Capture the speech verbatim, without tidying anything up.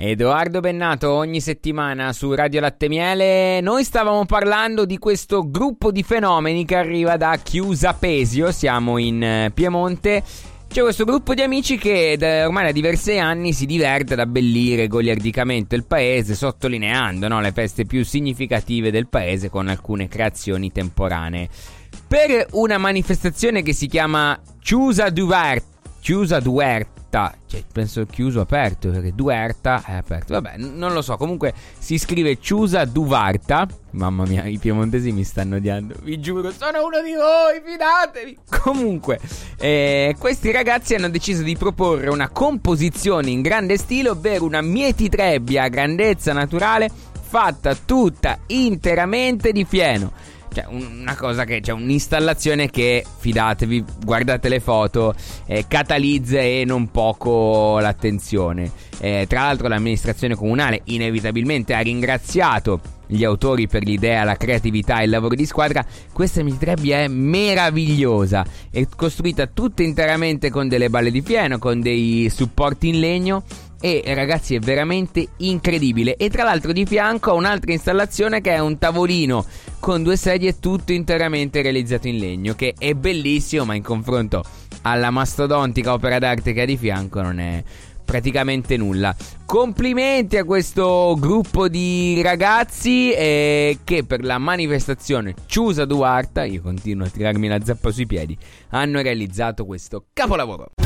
Edoardo Bennato ogni settimana su Radio Latte Miele. Noi stavamo parlando di questo gruppo di fenomeni che arriva da Chiusa Pesio, siamo in Piemonte. C'è questo gruppo di amici che da, ormai da diversi anni si diverte ad abbellire goliardicamente il paese, sottolineando, no, le feste più significative del paese con alcune creazioni temporanee. Per una manifestazione che si chiama Chiusa Duverta, Chiusa Duerta, cioè penso chiuso aperto, perché Duerta è aperto, vabbè, n- non lo so, comunque si scrive Chiusa Duvarta. Mamma mia, i piemontesi mi stanno odiando, vi giuro, sono uno di voi, fidatevi. Comunque, eh, questi ragazzi hanno deciso di proporre una composizione in grande stile, ovvero una mietitrebbia a grandezza naturale fatta tutta interamente di fieno. Cioè una cosa che c'è, cioè un'installazione che, fidatevi, guardate le foto, eh, catalizza e non poco l'attenzione. Eh, tra l'altro l'amministrazione comunale inevitabilmente ha ringraziato gli autori per l'idea, la creatività e il lavoro di squadra. Questa mietitrebbia è meravigliosa, è costruita tutta interamente con delle balle di fieno, con dei supporti in legno. E ragazzi, è veramente incredibile. E tra l'altro di fianco ha un'altra installazione che è un tavolino con due sedie, tutto interamente realizzato in legno, che è bellissimo, ma in confronto alla mastodontica opera d'arte che ha di fianco non è praticamente nulla. Complimenti a questo gruppo di ragazzi eh, che per la manifestazione Chiusa Duarta, io continuo a tirarmi la zappa sui piedi, hanno realizzato questo capolavoro.